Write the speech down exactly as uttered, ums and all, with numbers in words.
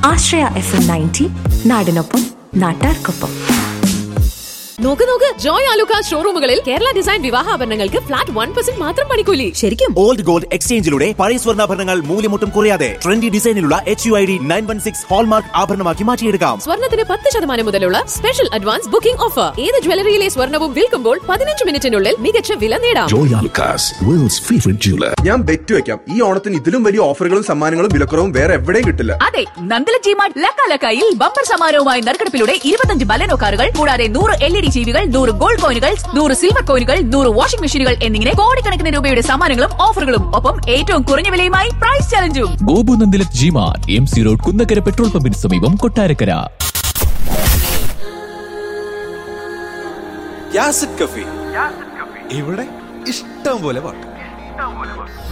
ആശ്രയ F M ninety, നാടിനൊപ്പം നാട്ടാർക്കൊപ്പം. നോക്ക് നോക്ക്, Joy Alukkas ഷോറൂമുകളിൽ Kerala design വിവാഹാഭരണങ്ങൾക്ക് flat one percent മാത്രം പണിക്കൂലി. ശരിക്കും? ഓൾഡ് ഗോൾഡ് എക്സ്ചേഞ്ചിലൂടെ പഴയ സ്വർണ്ണാഭരണങ്ങൾ മൂല്യമൊട്ടും കുറയാതെ trendy ഡിസൈനിലുള്ള H U I D nine one six hallmark ആഭരണമാക്കി മാറ്റിയെടുക്കാം. സ്വർണ്ണത്തിന് പത്ത് ശതമാനം മുതലുള്ള സ്പെഷ്യൽ അഡ്വാൻസ് ബുക്കിംഗ് ഓഫർ. ഏത് ജ്വല്ലറിയിലെ സ്വർണ്ണവും വിൽക്കുമ്പോൾ പതിനഞ്ച് മിനിറ്റിനുള്ളിൽ മികച്ച വില നേടാം. Joy Alucas, world's favorite jeweler. ഞാൻ ബെറ്റ് വെക്കാം, ഈ ഓണത്തിന് ഇതിലും വലിയ ഓഫറുകളും സമ്മാനങ്ങളും വിലക്കുറവും വേറെ എവിടെയും കിട്ടില്ല. അതെ, നന്ദല ജിമാർട്ട് ലക്കാലക്കായിൽ ബമ്പർ സമാരവുമായി നറുക്കെടുപ്പിലൂടെ ഇരുപത്തഞ്ച് ബലനോ കാറുകൾ കൂടാതെ നൂറ് എൽ ഇ ഡി ജീവികൾ, നൂറ് ഗോൾഡ് കോയിനുകൾ, നൂറ് സിൽവർ കോയിനുകൾ, നൂറ് വാഷിംഗ് മെഷീനുകൾ എന്നിങ്ങനെ കോടിക്കണക്കിന് രൂപയുടെ സമ്മാനങ്ങളും ഓഫറുകളും ഒപ്പം ഏറ്റവും കുറഞ്ഞ വിലയുമായി price ചലഞ്ചും. Gopu Nandilath G-Mart, M C road, Kunnakkara petrol പമ്പിന് സമീപം, കൊട്ടാരക്കര. യാസിഡ് കഫേ, ഇവിടെ ഇഷ്ടം പോലെ പാട്ട്.